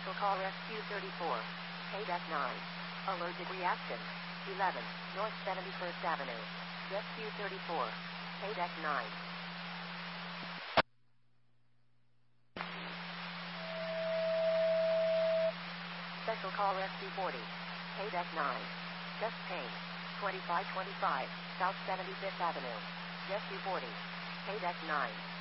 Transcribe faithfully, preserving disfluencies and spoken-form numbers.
Special Call Rescue thirty-four. Paydeck nine. Allergic reaction. eleven. North seventy-first Avenue. Rescue thirty-four. Paydeck nine. Special Call Rescue forty. Paydeck nine. Chest pain. twenty-five twenty-five. South seventy-fifth Avenue. Rescue forty. Paydeck nine.